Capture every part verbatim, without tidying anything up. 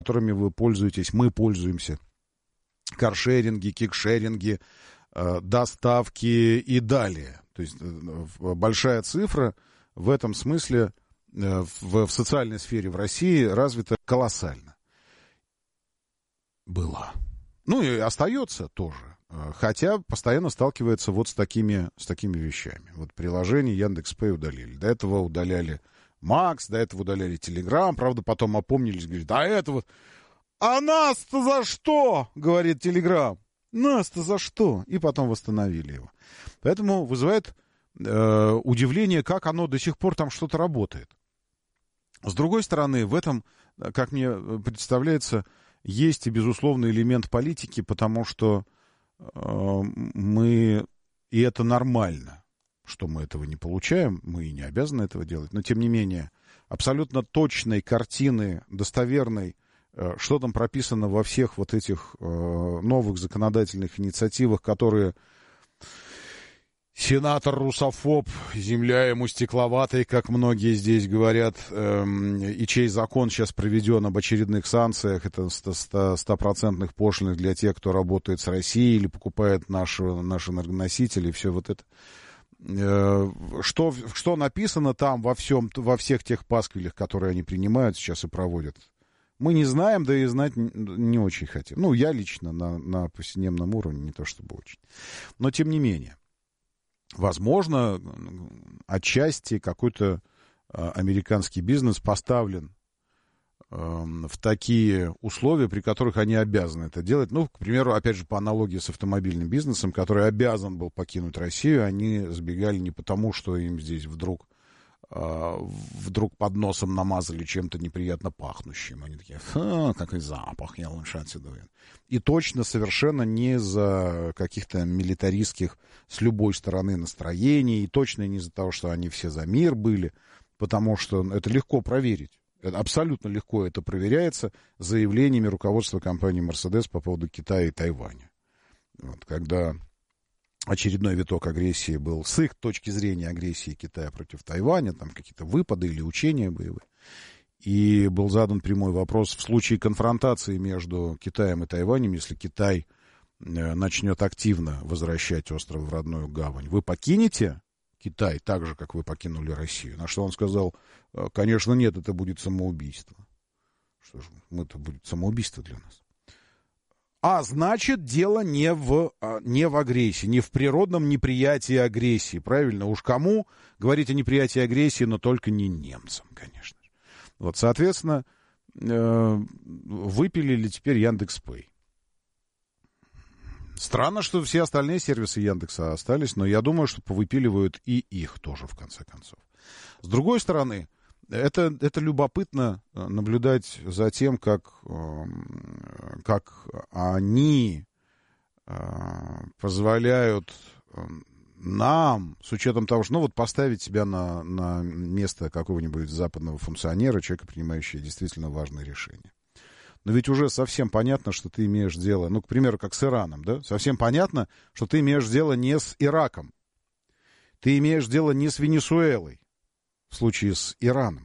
которыми вы пользуетесь, мы пользуемся. Каршеринги, кикшеринги, доставки и далее. То есть большая цифра в этом смысле в, в социальной сфере в России развита колоссально. Была. Ну и остается тоже. Хотя постоянно сталкивается вот с такими, с такими вещами. Вот приложение Яндекс.Пэй удалили. До этого удаляли Макс, до этого удаляли Телеграм. Правда, потом опомнились, говорят, да это вот... А нас-то за что? Говорит Телеграм. Нас-то за что? И потом восстановили его. Поэтому вызывает э, удивление, как оно до сих пор там что-то работает. С другой стороны, в этом, как мне представляется, есть и безусловный элемент политики, потому что э, мы, и это нормально, что мы этого не получаем, мы и не обязаны этого делать, но тем не менее, абсолютно точной картины, достоверной, э, что там прописано во всех вот этих э, новых законодательных инициативах, которые... Сенатор-русофоб, земля ему стекловатой, как многие здесь говорят, эм, и чей закон сейчас проведен об очередных санкциях, это стопроцентных пошлинах для тех, кто работает с Россией или покупает наши, наши энергоносители, все вот это. Э, что, что написано там во всем, во всех тех пасквилях, которые они принимают сейчас и проводят, мы не знаем, да и знать не очень хотим. Ну, я лично на, на повседневном уровне не то чтобы очень. Но тем не менее. Возможно, отчасти какой-то э, американский бизнес поставлен э, в такие условия, при которых они обязаны это делать. Ну, к примеру, опять же, по аналогии с автомобильным бизнесом, который обязан был покинуть Россию, они сбегали не потому, что им здесь вдруг, э, вдруг под носом намазали чем-то неприятно пахнущим. Они такие, какой запах, я лучше отсюда уеду. И точно совершенно не из-за каких-то милитаристских с любой стороны настроений, и точно не из-за того, что они все за мир были, потому что это легко проверить. Это абсолютно легко это проверяется заявлениями руководства компании Mercedes по поводу Китая и Тайваня. Вот, когда очередной виток агрессии был, с их точки зрения агрессии Китая против Тайваня, там какие-то выпады или учения боевые, и был задан прямой вопрос, в случае конфронтации между Китаем и Тайванем, если Китай начнет активно возвращать остров в родную гавань, вы покинете Китай так же, как вы покинули Россию? На что он сказал, конечно, нет, это будет самоубийство. Что ж, это будет самоубийство для нас. А значит, дело не в, не в агрессии, не в природном неприятии агрессии, правильно? Уж кому говорить о неприятии агрессии, но только не немцам, конечно. Вот, соответственно, выпилили теперь Яндекс.Пэй. Странно, что все остальные сервисы Яндекса остались, но я думаю, что повыпиливают и их тоже, в конце концов. С другой стороны, это, это любопытно наблюдать за тем, как, как они позволяют нам, с учетом того, что, ну, вот поставить себя на, на место какого-нибудь западного функционера, человека, принимающего действительно важные решения. Но ведь уже совсем понятно, что ты имеешь дело, ну, к примеру, как с Ираном, да? Совсем понятно, что ты имеешь дело не с Ираком. Ты имеешь дело не с Венесуэлой, в случае с Ираном.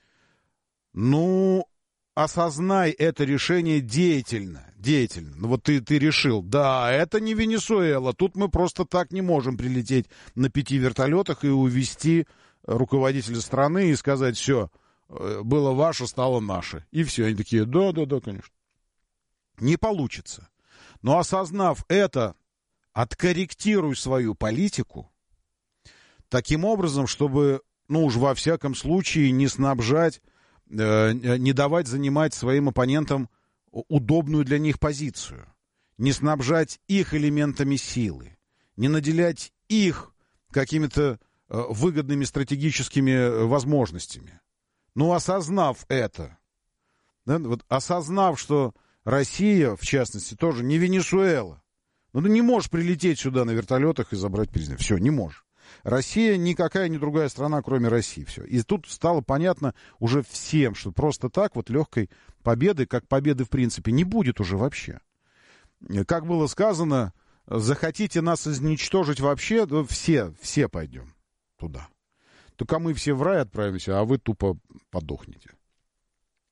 Ну, осознай это решение деятельно, деятельно. Ну, вот ты, ты решил, да, это не Венесуэла, тут мы просто так не можем прилететь на пяти вертолетах и увезти руководителя страны и сказать, все, было ваше, стало наше. И все, они такие, да-да-да, конечно. Не получится. Но осознав это, откорректируй свою политику таким образом, чтобы, ну уж во всяком случае, не снабжать, э, не давать занимать своим оппонентам удобную для них позицию, не снабжать их элементами силы, не наделять их какими-то э, выгодными стратегическими возможностями. Ну, осознав это, да, вот осознав, что Россия, в частности, тоже не Венесуэла, ну, ты не можешь прилететь сюда на вертолетах и забрать президента. Все, не можешь. Россия никакая не другая страна, кроме России. Все. И тут стало понятно уже всем, что просто так вот легкой победы, как победы в принципе, не будет уже вообще. Как было сказано, захотите нас изничтожить вообще, то все, все пойдем туда. Только мы все в рай отправимся, а вы тупо подохнете.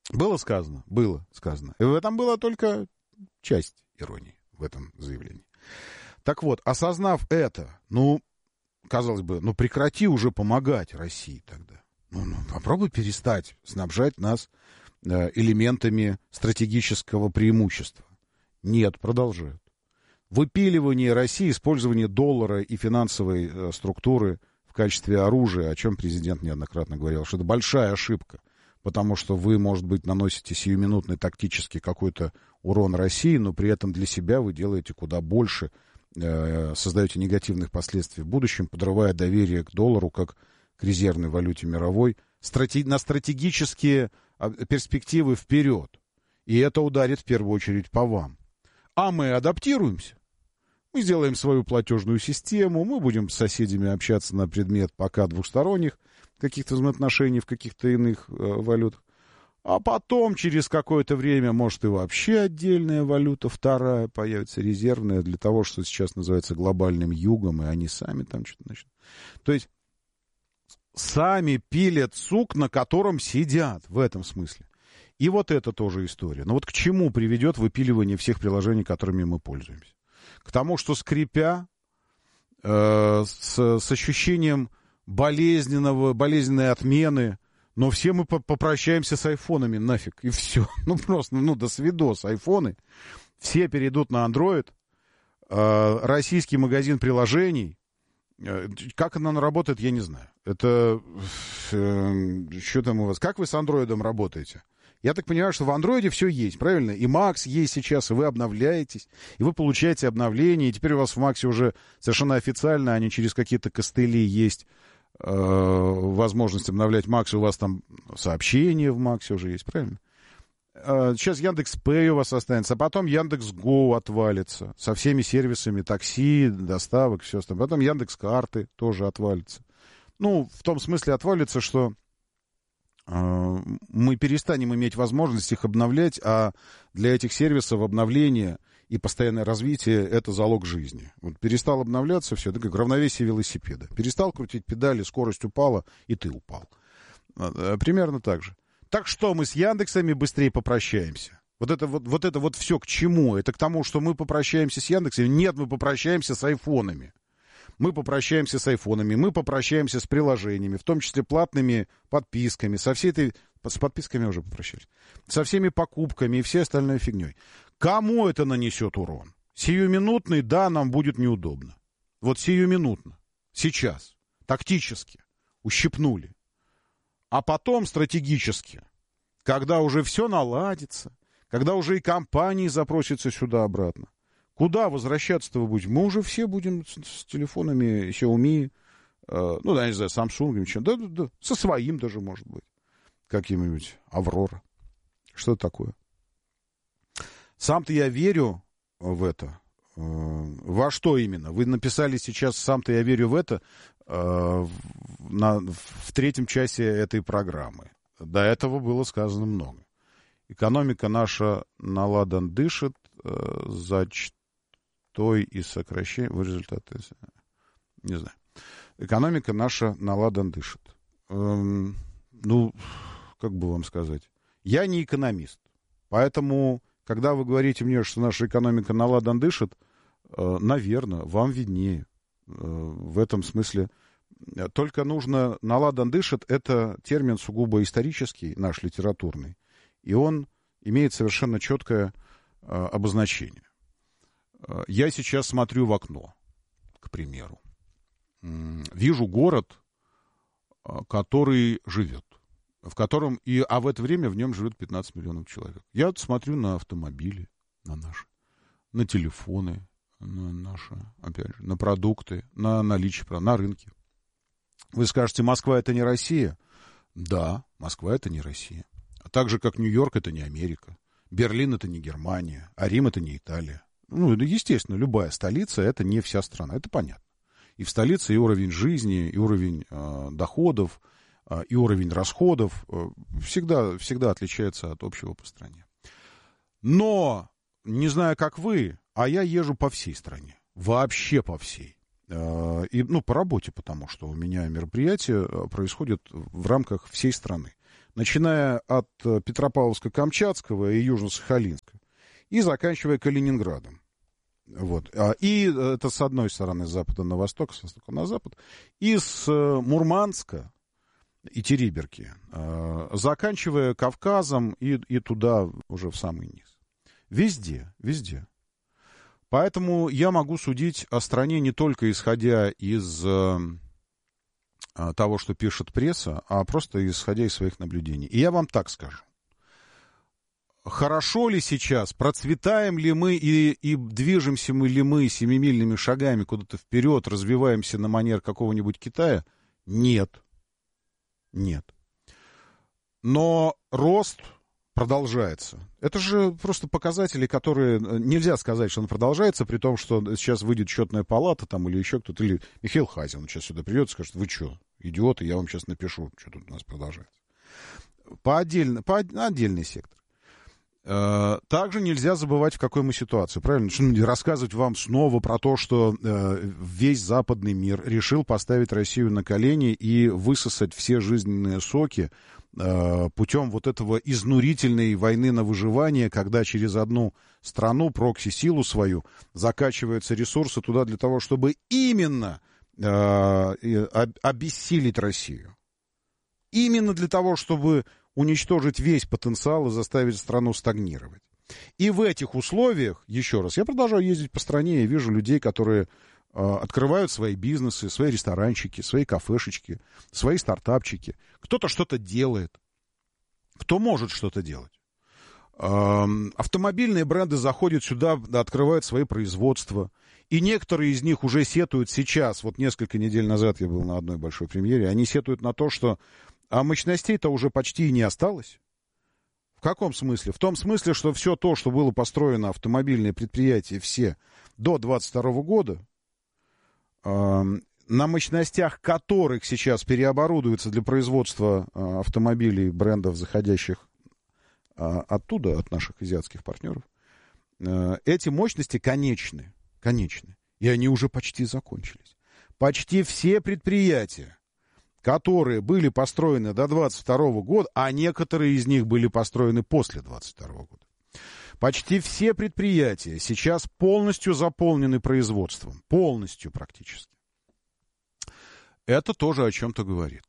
Было сказано, было сказано. И в этом была только часть иронии, в этом заявлении. Так вот, осознав это, ну, казалось бы, ну прекрати уже помогать России тогда. Ну, ну попробуй перестать снабжать нас э, элементами стратегического преимущества. Нет, продолжают. Выпиливание России, использование доллара и финансовой э, структуры в качестве оружия, о чем президент неоднократно говорил, что это большая ошибка, потому что вы, может быть, наносите сиюминутный тактический какой-то урон России, но при этом для себя вы делаете куда больше, э, создаете негативных последствий в будущем, подрывая доверие к доллару как к резервной валюте мировой, страте- на стратегические перспективы вперед. И это ударит в первую очередь по вам. А мы адаптируемся. Мы сделаем свою платежную систему, мы будем с соседями общаться на предмет пока двухсторонних каких-то взаимоотношений в каких-то иных э, валютах. А потом, через какое-то время, может и вообще отдельная валюта, вторая появится, резервная, для того, что сейчас называется глобальным югом, и они сами там что-то начнут. То есть сами пилят сук, на котором сидят, в этом смысле. И вот это тоже история. Но вот к чему приведет выпиливание всех приложений, которыми мы пользуемся? К тому, что скрипя, э, с, с ощущением болезненного, болезненной отмены, но все мы попрощаемся с айфонами нафиг, и все. Ну, просто, ну, до свидос, айфоны. Все перейдут на Android. Э, российский магазин приложений. Э, как она работает, я не знаю. Это... Э, что там у вас? Как вы с андроидом работаете? Я так понимаю, что в андроиде все есть, правильно? И Макс есть сейчас, и вы обновляетесь, и вы получаете обновления, и теперь у вас в Максе уже совершенно официально, а не через какие-то костыли есть э, возможность обновлять Макс, и у вас там сообщения в Максе уже есть, правильно? Э, сейчас Яндекс.Пэй у вас останется, а потом Яндекс.Го отвалится со всеми сервисами такси, доставок, все остальное. Потом Яндекс.Карты тоже отвалится. Ну, в том смысле отвалится, что мы перестанем иметь возможность их обновлять, а для этих сервисов обновление и постоянное развитие — это залог жизни. Вот перестал обновляться, все, это как равновесие велосипеда. Перестал крутить педали, скорость упала, и ты упал. Примерно так же. Так что мы с Яндексами быстрее попрощаемся. Вот это вот, вот это вот все к чему? Это к тому, что мы попрощаемся с Яндексами? Нет, мы попрощаемся с айфонами. Мы попрощаемся с айфонами, мы попрощаемся с приложениями, в том числе платными подписками, со всей этой... С подписками уже попрощались. Со всеми покупками и всей остальной фигней. Кому это нанесет урон? Сиюминутный, да, нам будет неудобно. Вот сиюминутно. Сейчас. Тактически. Ущипнули. А потом стратегически. Когда уже все наладится, когда уже и компании запросятся сюда обратно. Куда возвращаться-то вы будете? Мы уже все будем с, с телефонами Xiaomi, э, ну, да, не знаю, Samsung, да, да, да, со своим даже, может быть, каким-нибудь Аврора. Что это такое? Сам-то я верю в это. Э, во что именно? Вы написали сейчас «Сам-то я верю в это» э, на, в третьем часе этой программы. До этого было сказано много. Экономика наша на ладан дышит, э, за той и сокращение в результате, не знаю. Экономика наша на ладан дышит. Эм, ну, как бы вам сказать. Я не экономист. Поэтому, когда вы говорите мне, что наша экономика на ладан дышит, э, наверное, вам виднее. Э, в этом смысле. Только нужно на ладан дышит, это термин сугубо исторический, наш литературный. И он имеет совершенно четкое э, обозначение. Я сейчас смотрю в окно, к примеру. Вижу город, который живет, в котором и, а в это время в нем живет пятнадцать миллионов человек. Я вот смотрю на автомобили, на наши, на телефоны, на наши, опять же, на продукты, на наличие, на рынке. Вы скажете, Москва — это не Россия? Да, Москва — это не Россия. А так же, как Нью-Йорк — это не Америка. Берлин — это не Германия, а Рим — это не Италия. Ну, естественно, любая столица — это не вся страна, это понятно. И в столице и уровень жизни, и уровень э, доходов, э, и уровень расходов э, всегда, всегда отличается от общего по стране. Но, не знаю, как вы, а я езжу по всей стране, вообще по всей. Э, и, ну, по работе, потому что у меня мероприятия происходят в рамках всей страны. начиная от Петропавловска-Камчатского и Южно-Сахалинска и заканчивая Калининградом. Вот. И это с одной стороны, с запада на восток, с востока на запад, и с Мурманска и Териберки, заканчивая Кавказом и, и туда уже в самый низ. Везде, везде. Поэтому я могу судить о стране не только исходя из того, что пишет пресса, а просто исходя из своих наблюдений. И я вам так скажу. Хорошо ли сейчас, процветаем ли мы и, и движемся мы ли мы семимильными шагами куда-то вперед, развиваемся на манер какого-нибудь Китая? Нет. Нет. Но рост продолжается. Это же просто показатели, которые... Нельзя сказать, что он продолжается, при том, что сейчас выйдет счетная палата там, или еще кто-то, или Михаил Хазин сейчас сюда придет и скажет: вы что, идиоты, я вам сейчас напишу, что тут у нас продолжается. По, отдельно, по отдельный сектор. Также нельзя забывать, в какой мы ситуации. Правильно? Что рассказывать вам снова про то, что весь западный мир решил поставить Россию на колени и высосать все жизненные соки путем вот этого изнурительной войны на выживание, когда через одну страну, прокси-силу свою, закачиваются ресурсы туда для того, чтобы именно обессилить Россию. Именно для того, чтобы уничтожить весь потенциал и заставить страну стагнировать. И в этих условиях, еще раз, я продолжаю ездить по стране и вижу людей, которые э, открывают свои бизнесы, свои ресторанчики, свои кафешечки, свои стартапчики. Кто-то что-то делает. Кто может что-то делать? Э, автомобильные бренды заходят сюда, открывают свои производства. И некоторые из них уже сетуют сейчас. Вот несколько недель назад я был на одной большой премьере. Они сетуют на то, что а мощностей-то уже почти и не осталось. В каком смысле? В том смысле, что все то, что было построено, автомобильные предприятия, все до двадцать второго года, э, на мощностях которых сейчас переоборудуются для производства э, автомобилей брендов, заходящих э, оттуда, от наших азиатских партнеров, э, эти мощности конечны, конечны. И они уже почти закончились. Почти все предприятия, которые были построены до двадцать второго года, а некоторые из них были построены после двадцать второго года. Почти все предприятия сейчас полностью заполнены производством. Полностью практически. Это тоже о чем-то говорит.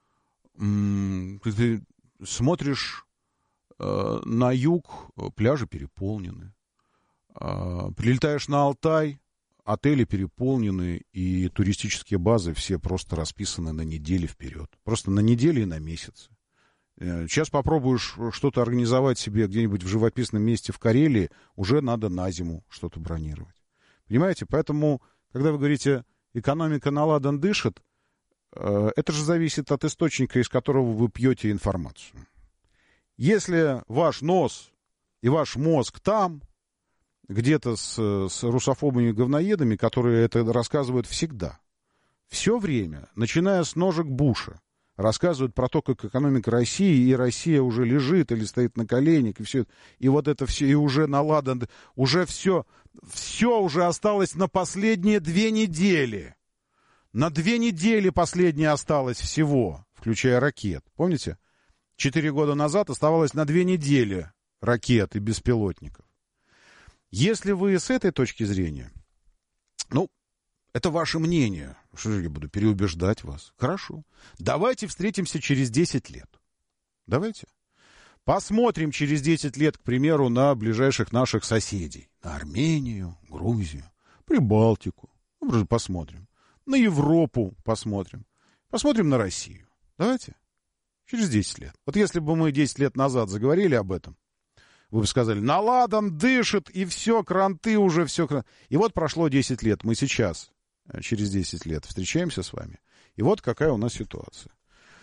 Ты смотришь э, на юг, пляжи переполнены. Э, прилетаешь на Алтай, отели переполнены, и туристические базы все просто расписаны на недели вперед. Просто на недели и на месяцы. Сейчас попробуешь что-то организовать себе где-нибудь в живописном месте в Карелии, уже надо на зиму что-то бронировать. Понимаете? Поэтому, когда вы говорите, экономика на ладан дышит, это же зависит от источника, из которого вы пьете информацию. Если ваш нос и ваш мозг там, где-то с, с русофобами-говноедами, которые это рассказывают всегда. Все время, начиная с ножек Буша, рассказывают про то, как экономика России, и Россия уже лежит или стоит на коленях, и все, и вот это все, и уже наладано, уже все, все уже осталось на последние две недели. На две недели последнее осталось всего, включая ракет. Помните? Четыре года назад оставалось на две недели ракет и беспилотников. Если вы с этой точки зрения, ну, это ваше мнение, что же я буду переубеждать вас? Хорошо. Давайте встретимся через десять лет. Давайте. Посмотрим через десять лет, к примеру, на ближайших наших соседей. На Армению, Грузию, Прибалтику. Ну, посмотрим. На Европу посмотрим. Посмотрим на Россию. Давайте. Через десять лет. Вот если бы мы десять лет назад заговорили об этом, вы бы сказали, наладан дышит, и все, кранты уже, все. И вот прошло десять лет. Мы сейчас, через десять лет, встречаемся с вами. И вот какая у нас ситуация.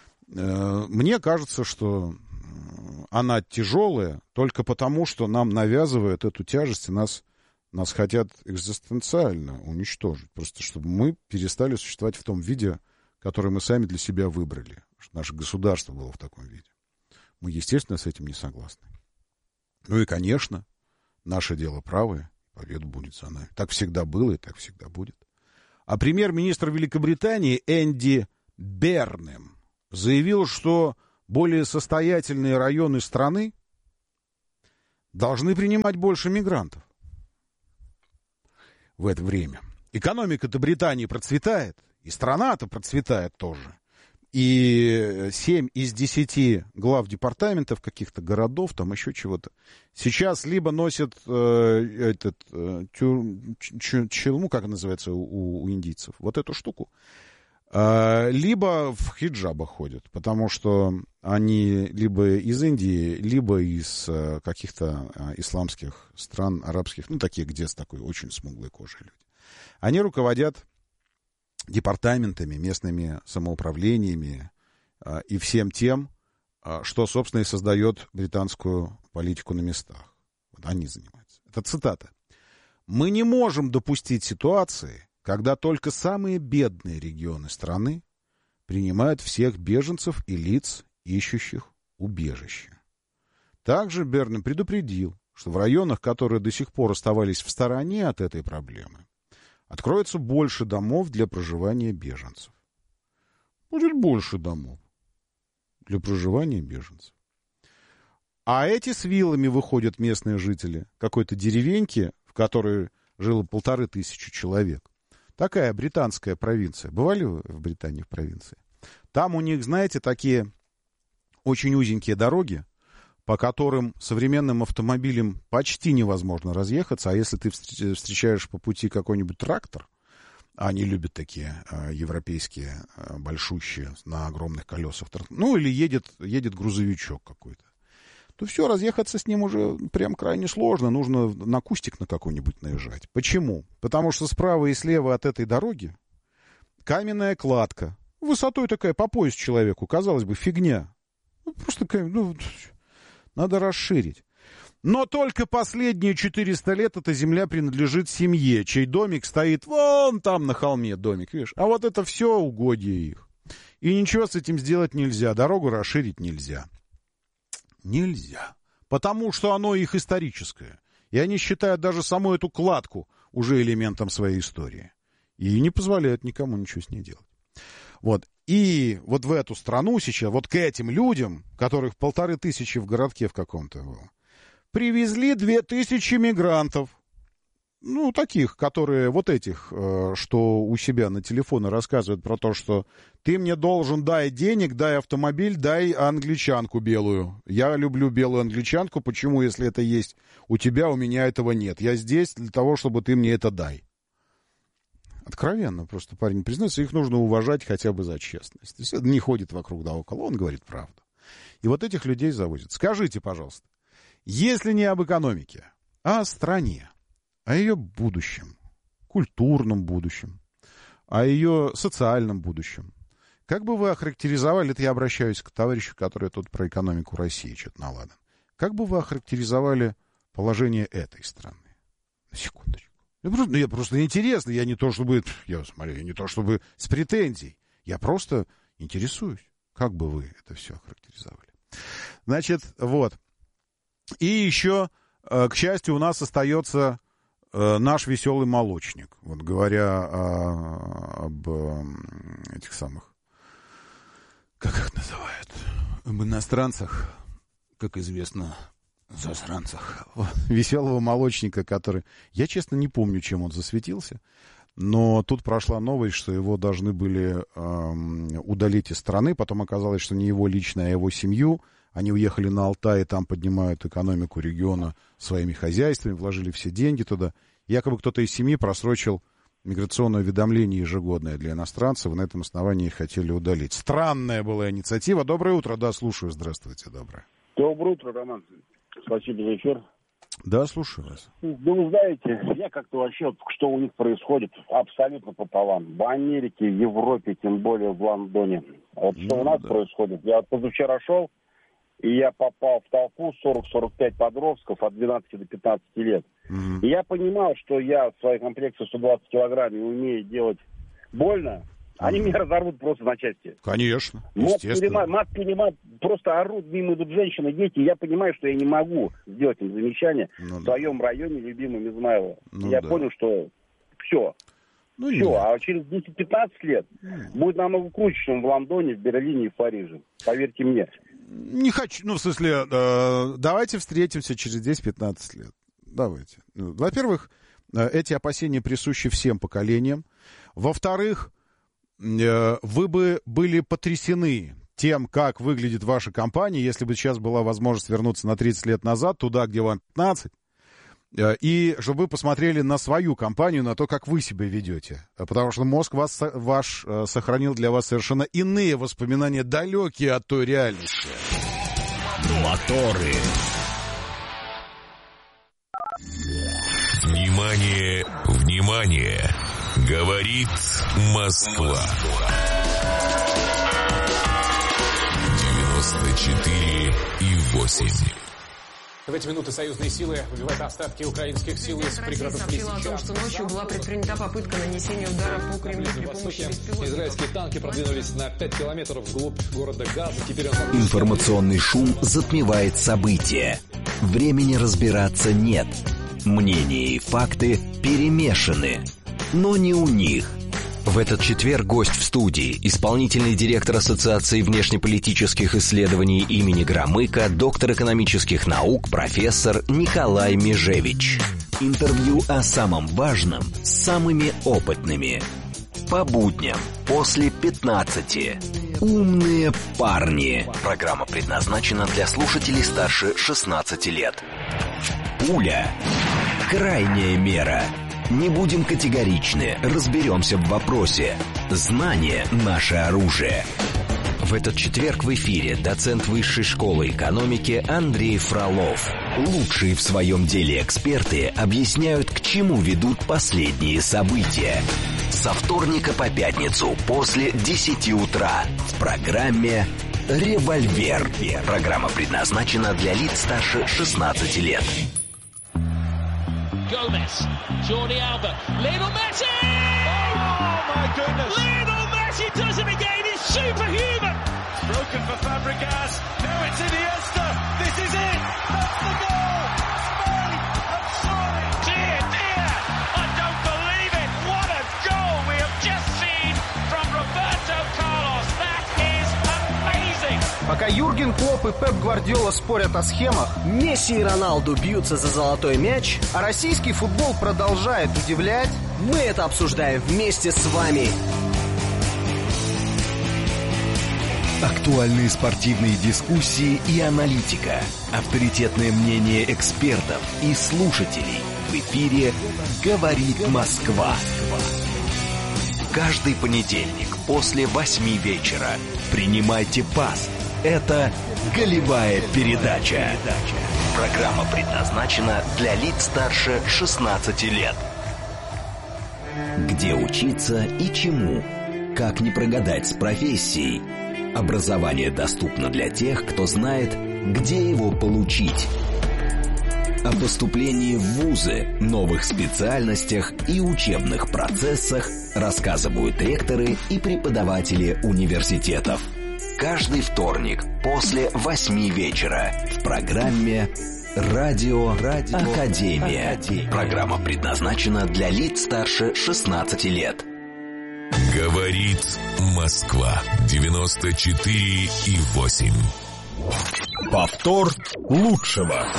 Мне кажется, что она тяжелая только потому, что нам навязывают эту тяжесть, и нас, нас хотят экзистенциально уничтожить. Просто чтобы мы перестали существовать в том виде, который мы сами для себя выбрали. Что наше государство было в таком виде. Мы, естественно, с этим не согласны. Ну и, конечно, наше дело правое, победа будет за нами. Так всегда было и так всегда будет. А премьер-министр Великобритании Энди Бернем заявил, что более состоятельные районы страны должны принимать больше мигрантов в это время. Экономика-то Британии процветает, и страна-то процветает тоже. И семь из десяти глав департаментов каких-то городов, там еще чего-то, сейчас либо носят э, этот, э, тю, ч, челму, как называется у, у индийцев, вот эту штуку, э, либо в хиджабах ходят, потому что они либо из Индии, либо из э, каких-то э, исламских стран, арабских, ну, такие, где с такой очень смуглой кожей люди. Они руководят департаментами, местными самоуправлениями э, и всем тем, э, что, собственно, и создает британскую политику на местах. Вот они занимаются. Это цитата. «Мы не можем допустить ситуации, когда только самые бедные регионы страны принимают всех беженцев и лиц, ищущих убежище». Также Бернем предупредил, что в районах, которые до сих пор оставались в стороне от этой проблемы, откроется больше домов для проживания беженцев. Будет больше домов для проживания беженцев. А эти с вилами выходят местные жители какой-то деревеньки, в которой жило полторы тысячи человек. Такая британская провинция. Бывали вы в Британии в провинции? Там у них, знаете, такие очень узенькие дороги, по которым современным автомобилем почти невозможно разъехаться, а если ты встречаешь по пути какой-нибудь трактор, а они любят такие э, европейские, э, большущие, на огромных колесах, ну или едет, едет грузовичок какой-то, то все, разъехаться с ним уже прям крайне сложно, нужно на кустик на какой-нибудь наезжать. Почему? Потому что справа и слева от этой дороги каменная кладка, высотой такая по пояс человеку, казалось бы, фигня. Ну, просто ну, надо расширить. Но только последние четыреста лет эта земля принадлежит семье, чей домик стоит вон там на холме, домик, видишь? А вот это все угодья их. И ничего с этим сделать нельзя, дорогу расширить нельзя. Нельзя. Потому что оно их историческое. И они считают даже саму эту кладку уже элементом своей истории. И не позволяют никому ничего с ней делать. Вот. И вот в эту страну сейчас, вот к этим людям, которых полторы тысячи в городке в каком-то было, привезли две тысячи мигрантов. Ну, таких, которые, вот этих, э, что у себя на телефоне рассказывают про то, что ты мне должен дай денег, дай автомобиль, дай англичанку белую. Я люблю белую англичанку, почему, если это есть у тебя, у меня этого нет. Я здесь для того, чтобы ты мне это дай. Откровенно просто парень признается, их нужно уважать хотя бы за честность. То есть не ходит вокруг да около, он говорит правду. И вот этих людей завозят. Скажите, пожалуйста, если не об экономике, а о стране, о ее будущем, культурном будущем, о ее социальном будущем, как бы вы охарактеризовали, это я обращаюсь к товарищу, который тут про экономику России что-то наладан, как бы вы охарактеризовали положение этой страны? На секундочку. Я просто, ну, я просто интересно, я не то чтобы, я смотрю, я не то чтобы с претензией, я просто интересуюсь, как бы вы это все охарактеризовали. Значит, вот. И еще, к счастью, у нас остается наш веселый молочник, вот говоря о, об этих самых, как их называют, об иностранцах, как известно, засранцах. Веселого молочника, который... Я, честно, не помню, чем он засветился, но тут прошла новость, что его должны были эм, удалить из страны, потом оказалось, что не его лично, а его семью. Они уехали на Алтай, и там поднимают экономику региона своими хозяйствами, вложили все деньги туда. Якобы кто-то из семьи просрочил миграционное уведомление ежегодное для иностранцев, и на этом основании их хотели удалить. Странная была инициатива. Доброе утро. Да, слушаю. Здравствуйте. Доброе. Доброе утро, Роман. Спасибо за эфир. Да, слушаю вас. Да вы знаете, я как-то вообще, что у них происходит, абсолютно пополам. В Америке, в Европе, тем более в Лондоне. Вот что ну, у нас да. происходит. Я позавчера шел, и я попал в толпу сорок-сорок пять подростков от двенадцати до пятнадцати лет. Mm-hmm. И я понимал, что я в своей комплекции сто двадцать килограмм и умею делать больно. Они меня разорвут просто на части. Конечно, мат перемат, мат перемат, просто орут, мимо идут женщины, дети. Я понимаю, что я не могу сделать им замечание ну, в да. своем районе, любимом Измайлово. Ну, я да. понял, что все. Ну, все. Нет. А через десять-пятнадцать лет нет. будет намного круче, чем в Лондоне, в Берлине и в Париже. Поверьте мне. Не хочу, ну, в смысле, э, давайте встретимся через десять-пятнадцать лет. Давайте. Во-первых, эти опасения присущи всем поколениям. Во-вторых, э, вы бы были потрясены тем, как выглядит ваша компания, если бы сейчас была возможность вернуться на тридцать лет назад, туда, где вам пятнадцать, э, и чтобы вы посмотрели на свою компанию, на то, как вы себя ведете. Потому что мозг вас, ваш э, сохранил для вас совершенно иные воспоминания, далекие от той реальности. Моторы. Внимание, внимание! Говорит Москва. девяносто четыре и восемь. В эти минуты союзные силы выбивают остатки украинских сил из пригородов сообщила о том, что ночью была предпринята попытка нанесения удара по Кремлю при помощи беспилотников. Израильские танки продвинулись на пять километров вглубь города Газа. Теперь он... Информационный шум затмевает события. Времени разбираться нет. Мнения и факты перемешаны. Но не у них. В этот четверг гость в студии, исполнительный директор Ассоциации внешнеполитических исследований имени Громыка, доктор экономических наук, профессор Николай Межевич. Интервью о самом важном с самыми опытными. По будням после пятнадцати. Умные парни. Программа предназначена для слушателей старше шестнадцати лет. Пуля. Крайняя мера. Не будем категоричны, разберемся в вопросе. Знание – наше оружие. В этот четверг в эфире доцент Высшей школы экономики Андрей Фролов. Лучшие в своем деле эксперты объясняют, к чему ведут последние события. Со вторника по пятницу после десяти утра в программе «Револьвер». Программа предназначена для лиц старше шестнадцати лет. Gomez, Jordi Alba, Lionel Messi! Oh my goodness! Lionel Messi does it again, he's superhuman! Broken for Fabregas, now it's Iniesta, this is it! That's the goal! Spain have scored! Dear, dear, I don't believe it! What a goal we have just seen from Roberto Carlos! That is amazing! Пока Юрген Клопп и Пеп Гвардиола спорят о схемах, Месси и Роналду бьются за золотой мяч, а российский футбол продолжает удивлять, мы это обсуждаем вместе с вами. Актуальные спортивные дискуссии и аналитика. Авторитетное мнение экспертов и слушателей. В эфире «Говорит Москва». Каждый понедельник после восьми вечера. Принимайте пас. Это «Голевая передача». Программа предназначена для лиц старше шестнадцати лет. Где учиться и чему? Как не прогадать с профессией? Образование доступно для тех, кто знает, где его получить. О поступлении в вузы, новых специальностях и учебных процессах рассказывают ректоры и преподаватели университетов. Каждый вторник после восьми вечера в программе «Радио, Радио Академия». Академия. Программа предназначена для лиц старше шестнадцати лет. Говорит Москва. девяносто четыре и восемь. Повтор лучшего.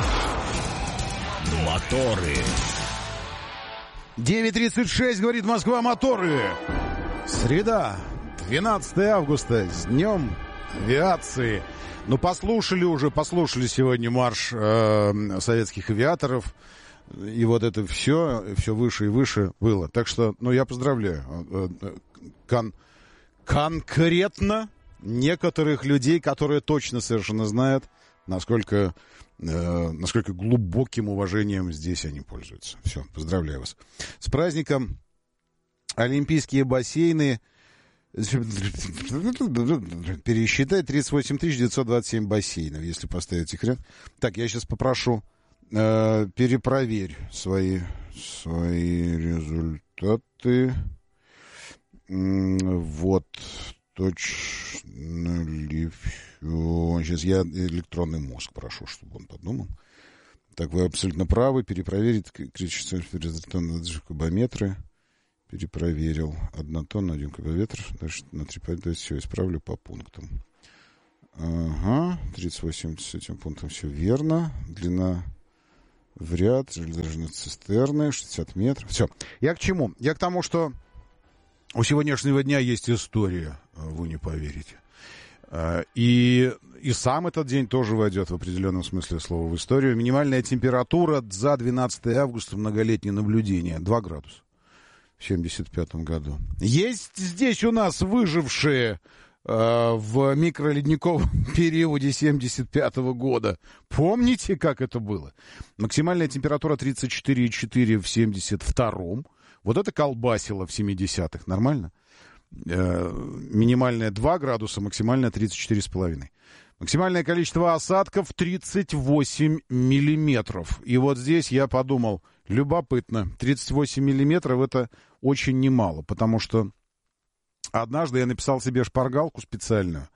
Моторы. девять тридцать шесть, говорит Москва, моторы. Среда, двенадцатое августа, с днем авиации. Ну, послушали уже, послушали сегодня марш э, советских авиаторов. И вот это все, все выше и выше было. Так что, ну, я поздравляю кон- конкретно некоторых людей, которые точно совершенно знают, насколько, э, насколько глубоким уважением здесь они пользуются. Все, поздравляю вас. С праздником. Олимпийские бассейны. Пересчитай, тридцать восемь тысяч девятьсот двадцать семь бассейнов, если поставить их ряд. Так, я сейчас попрошу, э, перепроверь свои, свои результаты. Вот, точно ли все. Сейчас я электронный мозг прошу, чтобы он подумал. Так, вы абсолютно правы. Перепроверить критические кубометры. Перепроверил. Одна тонна, один кубометр. Дальше на три, то есть все исправлю по пунктам. Ага, тридцать восемь с этим пунктом все верно. Длина в ряд, железнодорожные цистерны, шестьдесят метров. Все. Я к чему? Я к тому, что у сегодняшнего дня есть история, вы не поверите. И, и сам этот день тоже войдет в определенном смысле слова в историю. Минимальная температура за двенадцатое августа, многолетнее наблюдение, два градуса в семьдесят пятом году. Есть здесь у нас выжившие э, в микроледниковом периоде семьдесят пятого года. Помните, как это было? Максимальная температура тридцать четыре и четыре в семьдесят втором. Вот это колбасило в семидесятых. Нормально? Минимальная два градуса, максимальная тридцать четыре с половиной. Максимальное количество осадков тридцать восемь миллиметров. И вот здесь я подумал, любопытно, тридцать восемь миллиметров это очень немало, потому что однажды я написал себе шпаргалку специальную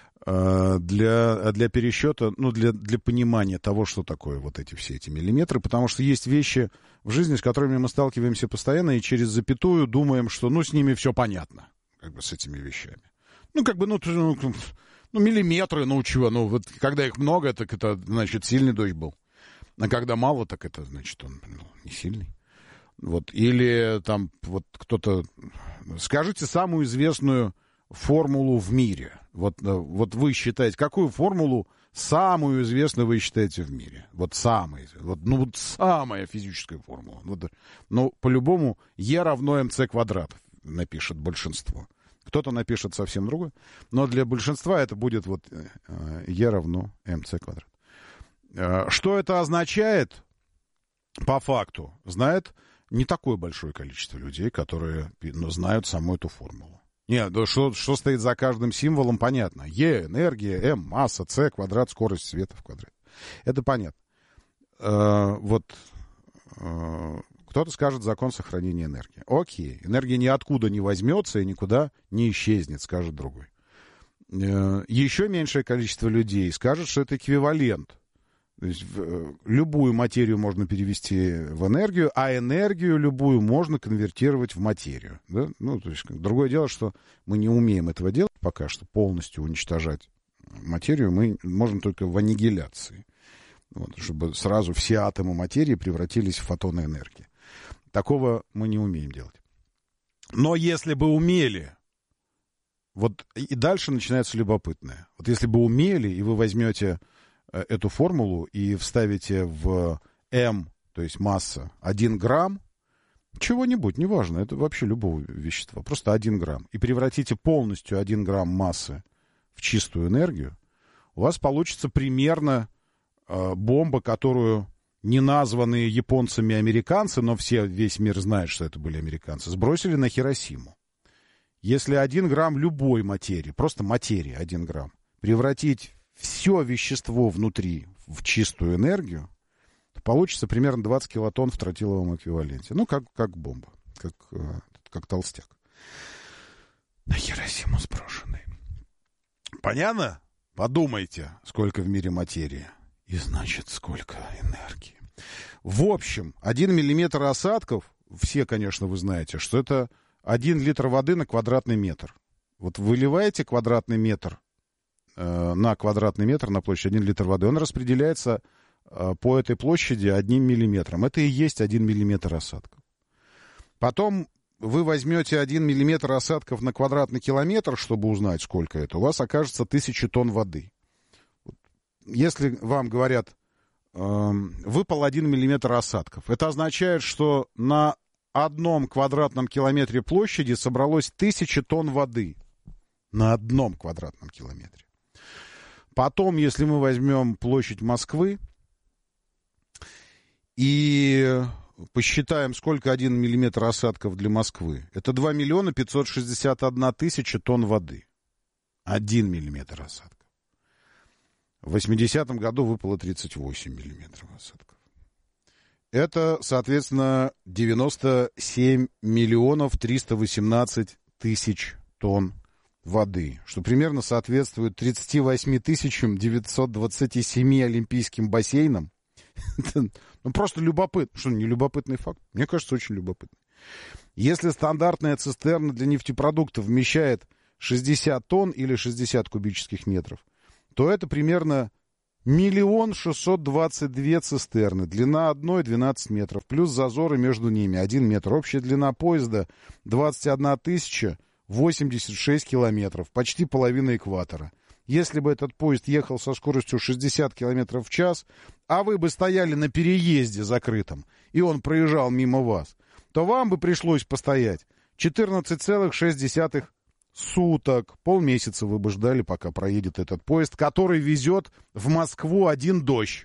для, для пересчета, ну, для, для понимания того, что такое вот эти все эти миллиметры, потому что есть вещи в жизни, с которыми мы сталкиваемся постоянно, и через запятую думаем, что, ну, с ними все понятно, как бы с этими вещами. Ну, как бы, ну, ну, ну миллиметры, ну, чего, ну, вот когда их много, так это, значит, сильный дождь был. А когда мало, так это, значит, он ну, не сильный. Вот, или там вот кто-то... Скажите самую известную формулу в мире. Вот, вот вы считаете, какую формулу самую известную вы считаете в мире? Вот самая, вот, ну, вот самая физическая формула. Вот, ну, по-любому Е равно МЦ квадрат напишет большинство. Кто-то напишет совсем другое. Но для большинства это будет вот Е равно МЦ квадрат. Что это означает? По факту знает не такое большое количество людей, которые ну, знают саму эту формулу. Нет, да что, что стоит за каждым символом, понятно. Е — энергия, М — масса, С — квадрат, скорость света в квадрате. Это понятно. Э, вот э, кто-то скажет закон сохранения энергии. Окей, энергия ниоткуда не возьмется и никуда не исчезнет, скажет другой. Э, еще меньшее количество людей скажет, что это эквивалент. То есть любую материю можно перевести в энергию, а энергию любую можно конвертировать в материю. Да? Ну, то есть, другое дело, что мы не умеем этого делать пока что, полностью уничтожать материю мы можем только в аннигиляции. Вот, чтобы сразу все атомы материи превратились в фотоны энергии. Такого мы не умеем делать. Но если бы умели, вот и дальше начинается любопытное. Вот если бы умели, и вы возьмете эту формулу и вставите в М, то есть масса, один грамм, чего-нибудь, неважно, это вообще любого вещества, просто один грамм, и превратите полностью один грамм массы в чистую энергию, у вас получится примерно э, бомба, которую неназванные японцами американцы, но все, весь мир знает, что это были американцы, сбросили на Хиросиму. Если один грамм любой материи, просто материи один грамм, превратить все вещество внутри в чистую энергию, то получится примерно двадцать килотонн в тротиловом эквиваленте. Ну, как, как бомба, как, как толстяк. На Хиросиму сброшенный. Понятно? Подумайте, сколько в мире материи. И значит, сколько энергии. В общем, один миллиметр осадков, все, конечно, вы знаете, что это один литр воды на квадратный метр. Вот выливаете квадратный метр на квадратный метр, на площадь один литр воды, он распределяется по этой площади одним миллиметром. Это и есть один миллиметр осадков. Потом вы возьмете один миллиметр осадков на квадратный километр, чтобы узнать, сколько это, у вас окажется тысяча тонн воды. Если вам говорят, э, выпал один миллиметр осадков, это означает, что на одном квадратном километре площади собралось тысяча тонн воды. На одном квадратном километре. Потом, если мы возьмем площадь Москвы и посчитаем, сколько один миллиметр осадков для Москвы, это два миллиона пятьсот шестьдесят одна тысяча тонн воды. Один миллиметр осадков. В восьмидесятом году выпало тридцать восемь миллиметров осадков. Это, соответственно, девяносто семь миллионов триста восемнадцать тысяч тонн воды, что примерно соответствует тридцать восемь тысяч девятьсот двадцать семь олимпийским бассейнам. Ну, просто любопытно. Что, не любопытный факт? Мне кажется, очень любопытный. Если стандартная цистерна для нефтепродуктов вмещает шестьдесят тонн или шестьдесят кубических метров, то это примерно миллион шестьсот двадцать две цистерны. Длина одной двенадцать метров, плюс зазоры между ними один метр. Общая длина поезда двадцать одна тысяча восемьдесят шесть километров, почти половина экватора. Если бы этот поезд ехал со скоростью шестьдесят километров в час, а вы бы стояли на переезде закрытом, и он проезжал мимо вас, то вам бы пришлось постоять четырнадцать целых шесть десятых суток. Полмесяца вы бы ждали, пока проедет этот поезд, который везет в Москву один дождь,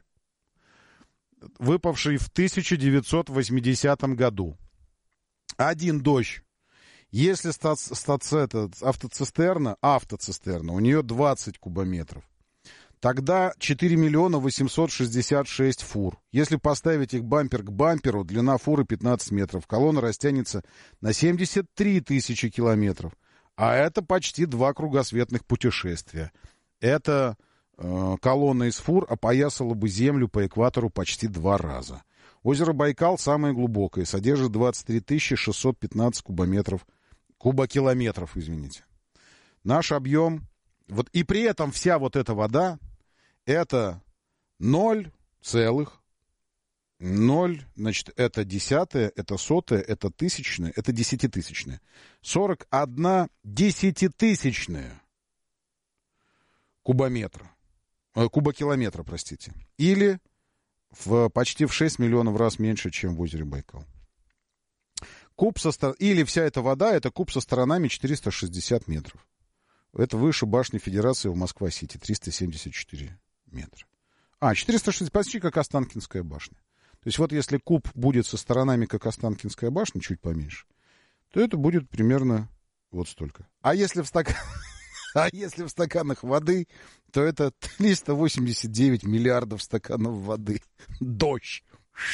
выпавший в тысяча девятьсот восьмидесятом году. Один дождь. Если стац, стац, это, автоцистерна, автоцистерна, у нее двадцать кубометров, тогда четыре миллиона восемьсот шестьдесят шесть фур. Если поставить их бампер к бамперу, длина фуры пятнадцать метров, колонна растянется на семьдесят три тысячи километров. А это почти два кругосветных путешествия. Эта э, колонна из фур опоясала бы Землю по экватору почти два раза. Озеро Байкал самое глубокое, содержит двадцать три тысячи шестьсот пятнадцать кубометров, кубокилометров, извините. Наш объем, вот и при этом вся вот эта вода, это ноль целых, ноль, значит, это десятое, это сотое, это тысячное, это десятитысячное. сорок одна десятитысячная кубометра, э, кубокилометра, простите. Или в, почти в шесть миллионов раз меньше, чем в озере Байкал. Куб со стор... Или вся эта вода, это куб со сторонами четыреста шестьдесят метров. Это выше башни Федерации в Москва-Сити, триста семьдесят четыре метра. А, четыреста шестьдесят, почти как Останкинская башня. То есть вот если куб будет со сторонами, как Останкинская башня, чуть поменьше, то это будет примерно вот столько. А если в, стак... а если в стаканах воды, то это триста восемьдесят девять миллиардов стаканов воды. Дождь.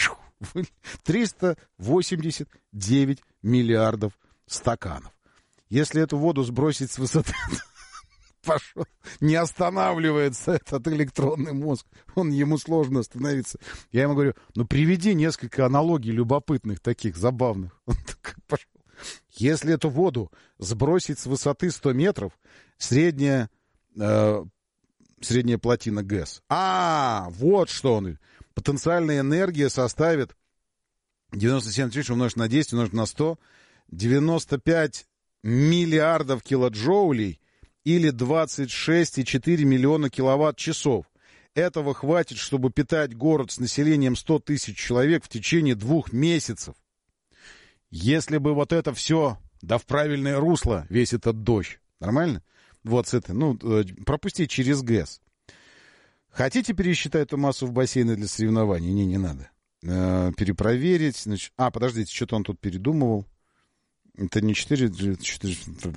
триста восемьдесят девять миллиардов стаканов. Если эту воду сбросить с высоты... Пошел. Не останавливается этот электронный мозг. Он, ему сложно остановиться. Я ему говорю, ну приведи несколько аналогий любопытных, таких забавных. Он так пошел. Если эту воду сбросить с высоты сто метров, средняя, э, средняя плотина ГЭС. А, вот что он. Потенциальная энергия составит девяносто семь тысяч умножить на десять, умножить на сто, девяносто пять миллиардов килоджоулей, или двадцать шесть целых четыре миллиона киловатт-часов. Этого хватит, чтобы питать город с населением сто тысяч человек в течение двух месяцев. Если бы вот это все, да в правильное русло, весь этот дождь. Нормально? Вот с этой, ну, пропустить через ГЭС. Хотите пересчитать эту массу в бассейны для соревнований? Не, не надо. Э, перепроверить. Значит, а, подождите, что-то он тут передумывал. Это не четыре... четыре...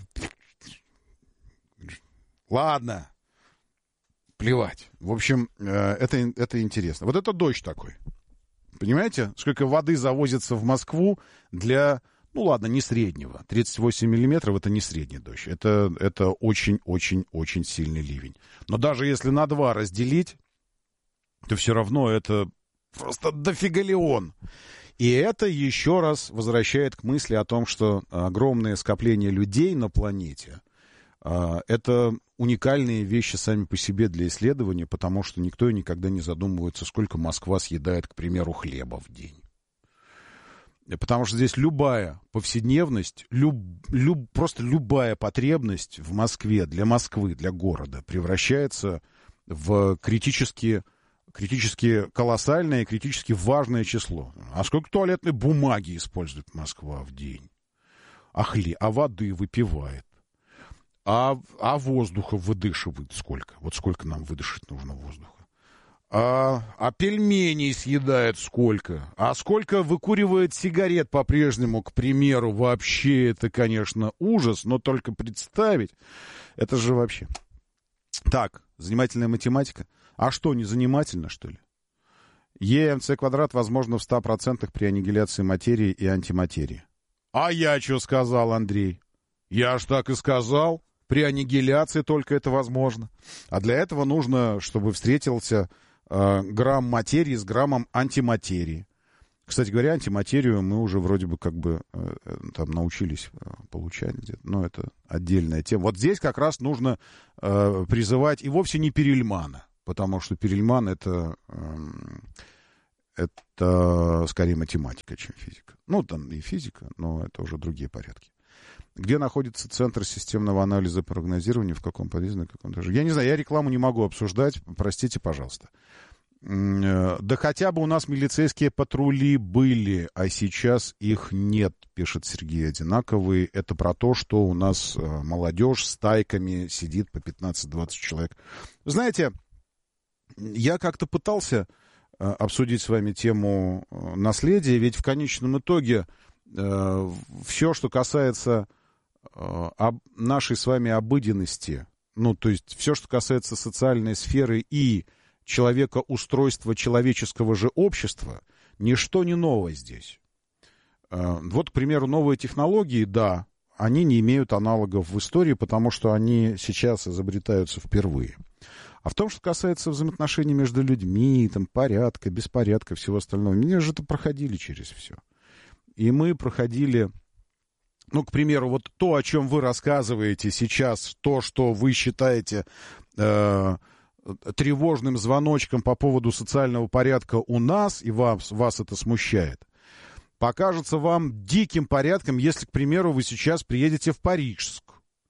Ладно, плевать. В общем, это, это интересно. Вот это дождь такой. Понимаете, сколько воды завозится в Москву для, ну ладно, не среднего. тридцать восемь миллиметров — это не средний дождь. Это, это очень-очень-очень сильный ливень. Но даже если на два разделить, то все равно это просто дофигалион. И это еще раз возвращает к мысли о том, что огромное скопление людей на планете — это уникальные вещи сами по себе для исследования, потому что никто и никогда не задумывается, сколько Москва съедает, к примеру, хлеба в день. Потому что здесь любая повседневность, люб, люб, просто любая потребность в Москве, для Москвы, для города превращается в критически, критически колоссальное и критически важное число. А сколько туалетной бумаги использует Москва в день? А хлеб, а воды выпивает? А, а воздуха выдышивает сколько? Вот сколько нам выдышать нужно воздуха? А, а пельменей съедает сколько? А сколько выкуривает сигарет по-прежнему, к примеру? Вообще это, конечно, ужас, но только представить, это же вообще... Так, занимательная математика. А что, не занимательно, что ли? ЕМЦ квадрат возможно в ста процентах при аннигиляции материи и антиматерии. А я что сказал, Андрей? Я ж так и сказал. При аннигиляции только это возможно. А для этого нужно, чтобы встретился э, грамм материи с граммом антиматерии. К Кстати говоря, антиматерию мы уже вроде бы как бы э, там научились э, получать где-то, но это отдельная тема. Вот здесь как раз нужно э, призывать и вовсе не Перельмана, потому что Перельман это, э, это скорее математика, чем физика. Ну, там и физика, но это уже другие порядки. Где находится Центр системного анализа и прогнозирования, в каком подъезде, на каком этаже? Я не знаю, я рекламу не могу обсуждать, простите, пожалуйста. Да хотя бы у нас милицейские патрули были, а сейчас их нет, пишет Сергей Одинаковый. Это про то, что у нас молодежь стайками сидит по пятнадцать-двадцать человек. Знаете, я как-то пытался обсудить с вами тему наследия, ведь в конечном итоге все, что касается об нашей с вами обыденности, ну, то есть все, что касается социальной сферы и человекоустройства человеческого же общества, ничто не новое здесь. Вот, к примеру, новые технологии, да, они не имеют аналогов в истории, потому что они сейчас изобретаются впервые. А в том, что касается взаимоотношений между людьми, там, порядка, беспорядка, всего остального, мы же это проходили через все. И мы проходили, ну, к примеру, вот то, о чем вы рассказываете сейчас, то, что вы считаете э, тревожным звоночком по поводу социального порядка у нас, и вас, вас это смущает, покажется вам диким порядком, если, к примеру, вы сейчас приедете в Парижск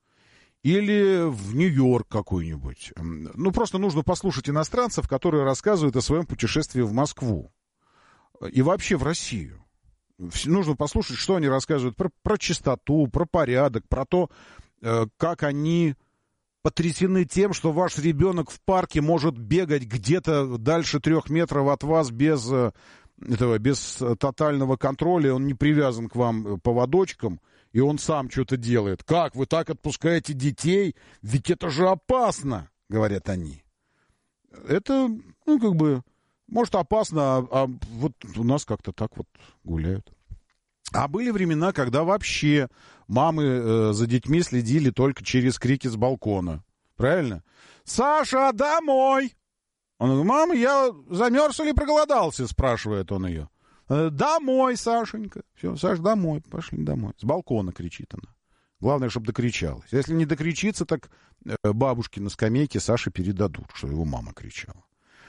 или в Нью-Йорк какой-нибудь. Ну, просто нужно послушать иностранцев, которые рассказывают о своем путешествии в Москву и вообще в Россию. Нужно послушать, что они рассказывают про, про чистоту, про порядок, про то, э, как они потрясены тем, что ваш ребенок в парке может бегать где-то дальше трех метров от вас без, э, этого, без тотального контроля, он не привязан к вам поводочком, и он сам что-то делает. Как вы так отпускаете детей? Ведь это же опасно, говорят они. Это, ну, как бы... Может, опасно, а, а вот у нас как-то так вот гуляют. А были времена, когда вообще мамы э, за детьми следили только через крики с балкона. Правильно? «Саша, домой!» Он говорит: «Мама, я замерз или проголодался?» спрашивает он ее. «Домой, Сашенька». Все, Саш, домой, пошли домой. С балкона кричит она. Главное, чтобы докричалась. Если не докричится, так бабушки на скамейке Саше передадут, что его мама кричала.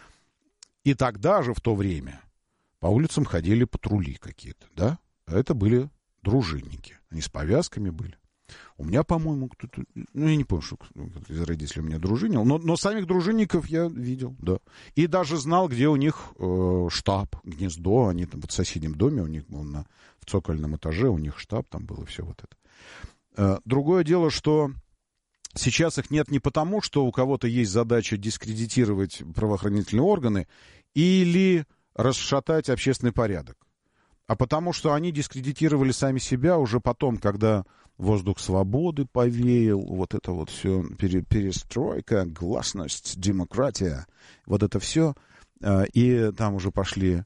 И тогда же, в то время, по улицам ходили патрули какие-то, да? Это были дружинники. Они с повязками были. У меня, по-моему, кто-то... Ну, я не помню, что кто-то из родителей у меня дружинил. Но, но самих дружинников я видел, да. И даже знал, где у них э, штаб, гнездо. Они там вот в соседнем доме, у них был на, в цокольном этаже, у них штаб, там было все вот это. Э, другое дело, что... Сейчас их нет не потому, что у кого-то есть задача дискредитировать правоохранительные органы или расшатать общественный порядок, а потому что они дискредитировали сами себя уже потом, когда воздух свободы повеял, вот это вот все, перестройка, гласность, демократия, вот это все, и там уже пошли,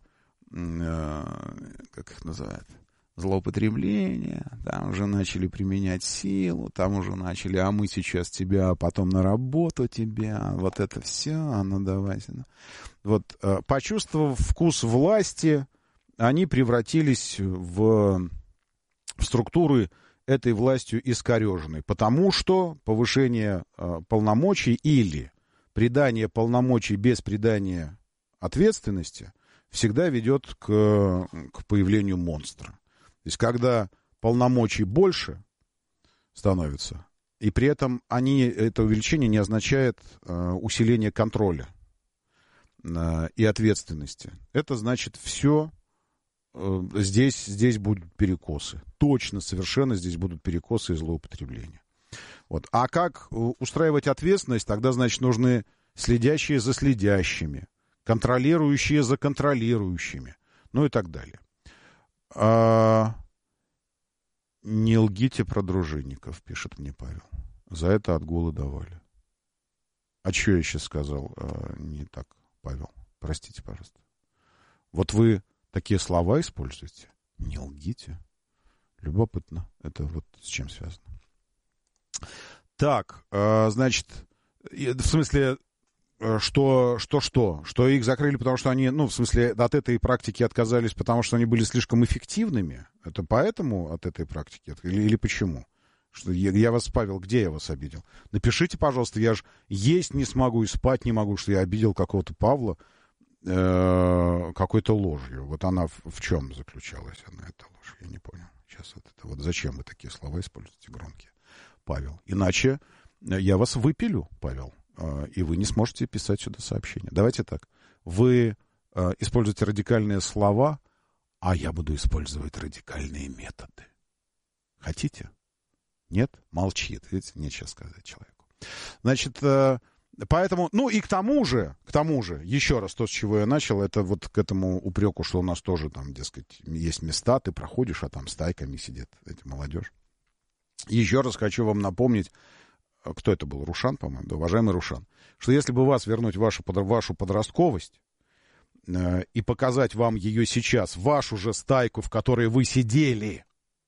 как их называют, злоупотребление, там уже начали применять силу, там уже начали, а мы сейчас тебя, а потом на работу тебя, вот это все, а ну давайте. Вот, почувствовав вкус власти, они превратились в, в структуры этой властью искореженной, потому что повышение полномочий или придание полномочий без придания ответственности всегда ведет к, к появлению монстра. То есть, когда полномочий больше становится, и при этом они, это увеличение не означает э, усиление контроля э, и ответственности. Это значит, все, э, здесь, здесь будут перекосы. Точно, совершенно здесь будут перекосы и злоупотребления. Вот. А как устраивать ответственность? Тогда, значит, нужны следящие за следящими, контролирующие за контролирующими, ну и так далее. А... Не лгите про дружинников, пишет мне Павел. За это отгулы давали. А что я сейчас сказал? А, не так, Павел. Простите, пожалуйста. Вот вы такие слова используете? Не лгите. Любопытно. Это вот с чем связано. Так, а, значит, в смысле, что, что, что? Что их закрыли, потому что они, ну, в смысле, от этой практики отказались, потому что они были слишком эффективными? Это поэтому от этой практики? Или, или почему? Что я, я вас, Павел, где я вас обидел? Напишите, пожалуйста, я же есть не смогу и спать не могу, что я обидел какого-то Павла э, какой-то ложью. Вот она в, в чем заключалась, она, эта ложь? Я не понял. Сейчас вот это вот зачем вы такие слова используете громкие, Павел? Иначе я вас выпилю, Павел, э, и вы не сможете писать сюда сообщения. Давайте так. Вы э, используете радикальные слова, а я буду использовать радикальные методы. Хотите? Нет? Молчит. Видите, нечего сказать человеку. Значит, э, поэтому, ну и к тому же, к тому же, еще раз, то, с чего я начал, это вот к этому упреку, что у нас тоже там, дескать, есть места, ты проходишь, а там стайками сидит эта молодежь. Еще раз хочу вам напомнить, кто это был, Рушан, по-моему, да, уважаемый Рушан, что если бы вас вернуть в вашу, вашу подростковость э, и показать вам ее сейчас, вашу же стайку, в которой вы сидели,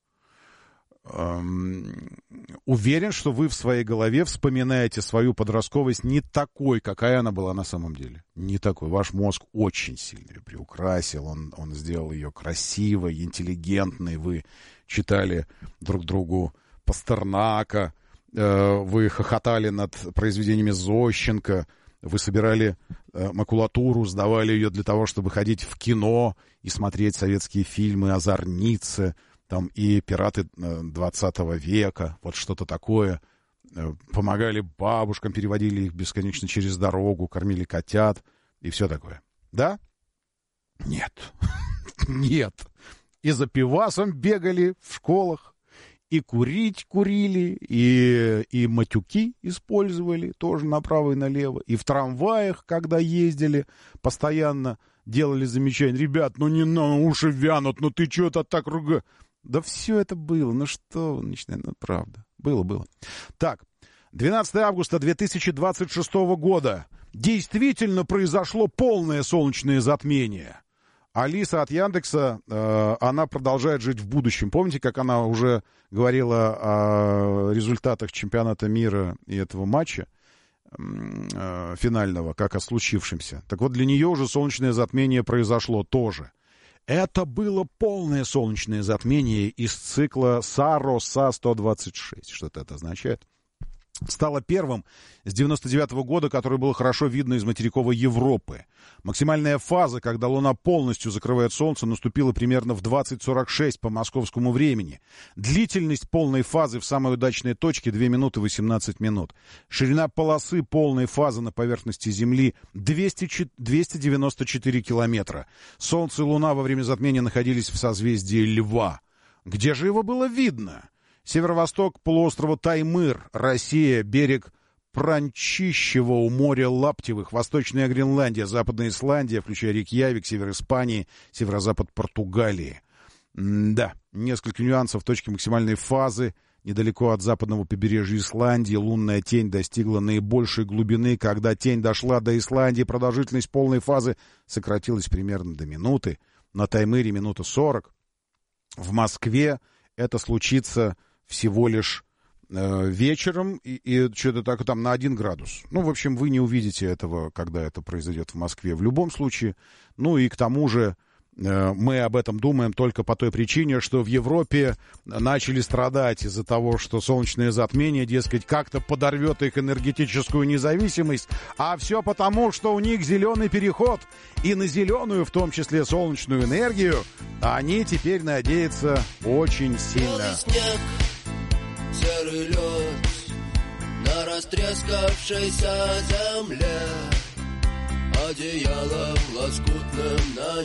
уверен, что вы в своей голове вспоминаете свою подростковость не такой, какая она была на самом деле. Не такой. Ваш мозг очень сильно ее приукрасил, он, он сделал ее красивой, интеллигентной. Вы читали друг другу Пастернака, вы хохотали над произведениями Зощенко, вы собирали макулатуру, сдавали ее для того, чтобы ходить в кино и смотреть советские фильмы о Зорнице, там и пираты двадцатого века, вот что-то такое. Помогали бабушкам, переводили их бесконечно через дорогу, кормили котят и все такое. Да? Нет. Нет. И за пивасом бегали в школах, и курить курили, и, и матюки использовали тоже направо и налево, и в трамваях, когда ездили, постоянно делали замечания. Ребят, ну не на уши вянут, ну ты что-то так ругаешь. Да все это было, ну что вы начинаете, ну правда, было, было. Так, двенадцатого августа две тысячи двадцать шестого года действительно произошло полное солнечное затмение. Алиса от Яндекса, э, она продолжает жить в будущем. Помните, как она уже говорила о результатах чемпионата мира и этого матча э, финального, как о случившемся? Так вот, для нее уже солнечное затмение произошло тоже. Это было полное солнечное затмение из цикла САРО-СА сто двадцать шесть. Что-то это означает. Стало первым с девяносто девятого года, которое было хорошо видно из материковой Европы. Максимальная фаза, когда Луна полностью закрывает Солнце, наступила примерно в двадцать сорок шесть по московскому времени. Длительность полной фазы в самой удачной точке две минуты восемнадцать минут. Ширина полосы полной фазы на поверхности Земли двести девяносто четыре километра. Солнце и Луна во время затмения находились в созвездии Льва. Где же его было видно? Северо-восток полуострова Таймыр, Россия, берег Пранчищева у моря Лаптевых, Восточная Гренландия, Западная Исландия, включая Рейкьявик, север Испании, северо-запад Португалии. М-да, несколько нюансов. Точки максимальной фазы недалеко от западного побережья Исландии. Лунная тень достигла наибольшей глубины. Когда тень дошла до Исландии, продолжительность полной фазы сократилась примерно до минуты. На Таймыре минута сорок. В Москве это случится всего лишь э, вечером и, и что-то так там на один градус. Ну, в общем, вы не увидите этого, когда это произойдет в Москве в любом случае. Ну и к тому же э, мы об этом думаем только по той причине, что в Европе начали страдать из-за того, что солнечное затмение, дескать, как-то подорвет их энергетическую независимость, а все потому, что у них зеленый переход, и на зеленую, в том числе солнечную энергию, они теперь надеются очень сильно. Серый лед на растрескавшейся земле, одеялом лоскутным на